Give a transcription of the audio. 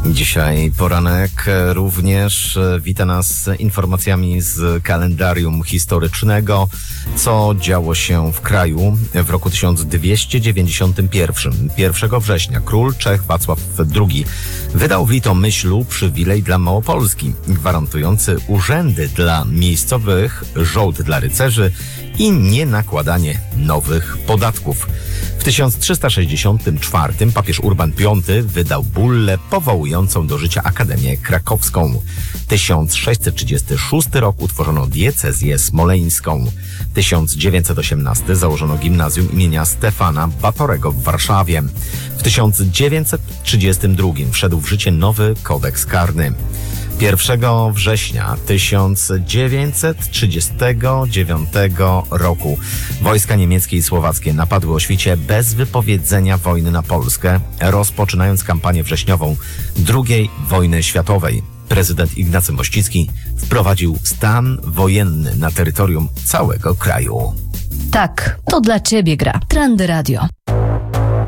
Dzisiaj poranek również wita nas informacjami z kalendarium historycznego, co działo się w kraju w roku 1291. 1 września król Czech Wacław II wydał w Litomyślu przywilej dla Małopolski, gwarantujący urzędy dla miejscowych, żołd dla rycerzy i nienakładanie nowych podatków. W 1364 papież Urban V wydał bullę powołującą do życia Akademię Krakowską. 1636 rok utworzono diecezję smoleńską. 1918 założono gimnazjum imienia Stefana Batorego w Warszawie. W 1932 wszedł w życie nowy kodeks karny. 1 września 1939 roku wojska niemieckie i słowackie napadły o świcie bez wypowiedzenia wojny na Polskę, rozpoczynając kampanię wrześniową II wojny światowej. Prezydent Ignacy Mościcki wprowadził stan wojenny na terytorium całego kraju. Tak, to dla Ciebie gra Trendy Radio.